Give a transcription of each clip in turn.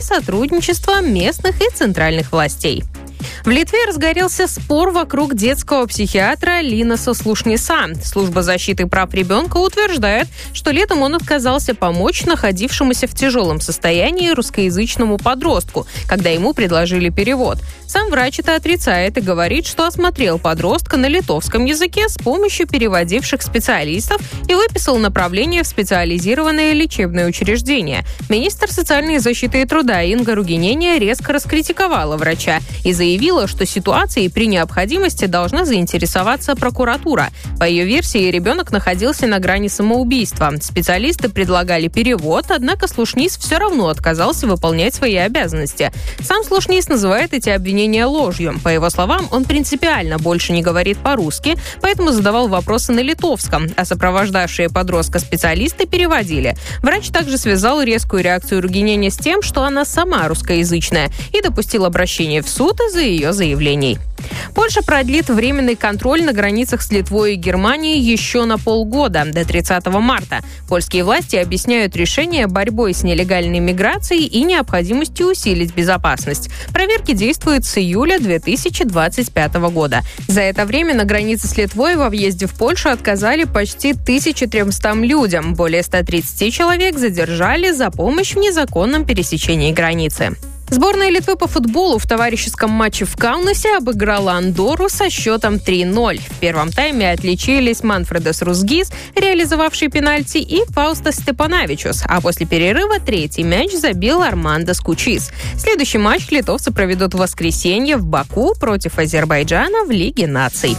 сотрудничества местных и центральных властей. В Литве разгорелся спор вокруг детского психиатра Линаса Слушниса. Служба защиты прав ребенка утверждает, что летом он отказался помочь находившемуся в тяжелом состоянии русскоязычному подростку, когда ему предложили перевод. Сам врач это отрицает и говорит, что осмотрел подростка на литовском языке с помощью переводивших специалистов и выписал направление в специализированное лечебное учреждение. Министр социальной защиты и труда Инга Ругиненė резко раскритиковала врача и заявила, что ситуацией при необходимости должна заинтересоваться прокуратура. По ее версии, ребенок находился на грани самоубийства. Специалисты предлагали перевод, однако Слушнис все равно отказался выполнять свои обязанности. Сам Слушнис называет эти обвинения ложью. По его словам, он принципиально больше не говорит по-русски, поэтому задавал вопросы на литовском, а сопровождавшие подростка специалисты переводили. Врач также связал резкую реакцию Ругиненė с тем, что она сама русскоязычная, и допустил обращение в суд из-за ее заявлений. Польша продлит временный контроль на границах с Литвой и Германией еще на полгода, до 30 марта. Польские власти объясняют решение борьбой с нелегальной миграцией и необходимостью усилить безопасность. Проверки действуют с июля 2025 года. За это время на границе с Литвой во въезде в Польшу отказали почти 1300 людям. Более 130 человек задержали за помощь в незаконном пересечении границы. Сборная Литвы по футболу в товарищеском матче в Каунасе обыграла Андорру со счетом 3-0. В первом тайме отличились Манфредас Рузгис, реализовавший пенальти, и Фаустас Степановичус. А после перерыва третий мяч забил Армандас Кучис. Следующий матч литовцы проведут в воскресенье в Баку против Азербайджана в Лиге наций.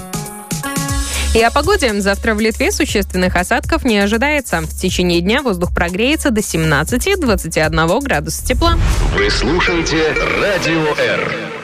И о погоде. Завтра в Литве существенных осадков не ожидается. В течение дня воздух прогреется до 17-21 градуса тепла. Вы слушаете Радио Р.